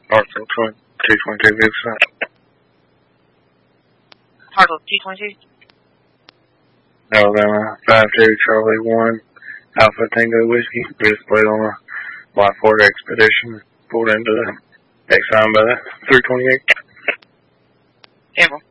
Hartsville 222 Vincent. Hartsville 222? Alabama 52 Charlie 1 Alpha Tango Whiskey. We displayed on a Black Ford Expedition. Pulled into the Exxon by the 328. April.